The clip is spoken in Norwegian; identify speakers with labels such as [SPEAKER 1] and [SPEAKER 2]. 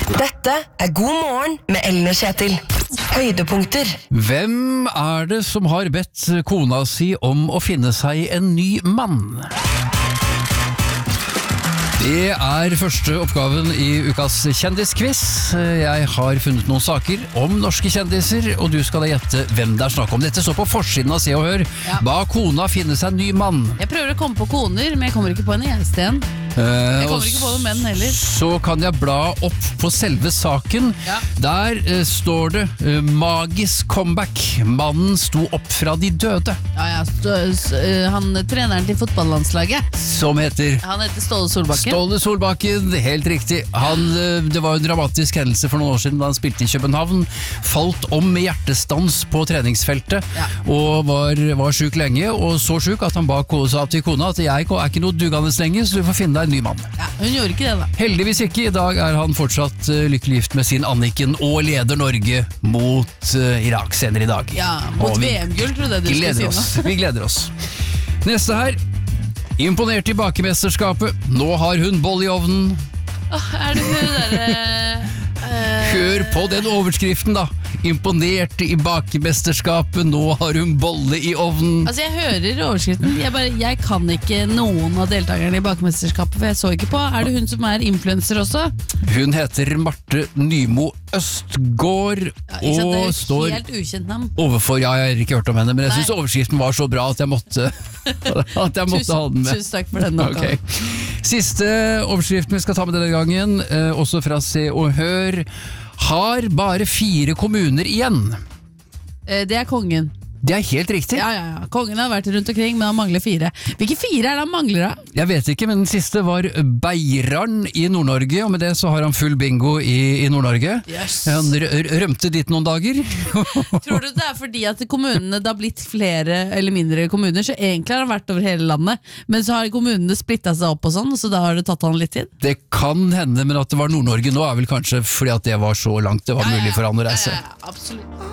[SPEAKER 1] Dette God morgen med Ellen og Kjetil. Høydepunkter.
[SPEAKER 2] Hvem er det som har bedt kona si om å finne seg en ny mann? Det er første oppgaven i ukas kjendisquiz. Jeg har funnet noen saker om norske kjendiser, og du skal da gjette hvem det er snakk om. Dette står på forsiden av Se og Hør. Ba kona finne seg en ny mann.
[SPEAKER 3] Jeg prøver å komme på koner, men jeg kommer ikke på en eneste en. Jeg kommer ikke på noen menn heller.
[SPEAKER 2] Så kan jeg bla opp på selve saken. Der står det magisk comeback. Mannen sto opp fra de døde.
[SPEAKER 3] Han treneren til fotballandslaget.
[SPEAKER 2] Som heter?
[SPEAKER 3] Han heter Ståle Solbakken.
[SPEAKER 2] Ståle Solbakken, helt riktig. Det var en dramatisk hendelse for noen år siden da han spilte i København. Falt om med hjertestans på treningsfeltet og var syk lenge, og så syk at han sa til kona at jeg er ikke noe dugende lenge, så du får finne deg en ny mann.
[SPEAKER 3] Ja, hun gjorde ikke det da.
[SPEAKER 2] Heldigvis ikke. I dag er han fortsatt lykkelig gift med sin Anniken og leder Norge mot Irak senere i dag.
[SPEAKER 3] Ja, mot VM-gull, trodde jeg du skulle si nå.
[SPEAKER 2] Vi gleder oss. Neste her. Imponert i bakemesterskapet. Nå har hun boll i ovnen.
[SPEAKER 3] Er det hun der...
[SPEAKER 2] Hør på den overskriften da. Imponert i bakemesterskapet. Nå har hun bolle i ovnen.
[SPEAKER 3] Altså jeg hører overskriften. Jeg kan ikke noen av deltakerne i bakemesterskapet, for jeg så ikke på. Er det hun som er influencer også?
[SPEAKER 2] Hun heter Marte Nymo Østgård og står
[SPEAKER 3] helt ukjent navn
[SPEAKER 2] overfor, jeg har ikke hørt om henne, men jeg synes overskriften var så bra at jeg måtte ha den med.
[SPEAKER 3] Tusen takk for den.
[SPEAKER 2] Okay. Siste overskriften vi skal ta med denne gangen, også fra Se og Hør. Har bare 4 kommuner igjen.
[SPEAKER 3] Det er kongen.
[SPEAKER 2] Det er helt riktig.
[SPEAKER 3] Ja. Kongen har vært rundt omkring, men han mangler 4. Hvilke 4 er det han mangler da?
[SPEAKER 2] Jeg vet ikke, men den siste var Beiran i Nord-Norge, og med det så har han full bingo i Nord-Norge.
[SPEAKER 3] Yes.
[SPEAKER 2] Han rømte dit noen dager.
[SPEAKER 3] Tror du det er fordi at kommunene da har blitt flere eller mindre kommuner, så egentlig har han vært over hele landet, men så har kommunene splittet seg opp og sånn, så da har det tatt han litt tid?
[SPEAKER 2] Det kan hende, men at det var Nord-Norge nå er vel kanskje fordi at det var så langt det var mulig for han å reise.
[SPEAKER 3] Absolutt.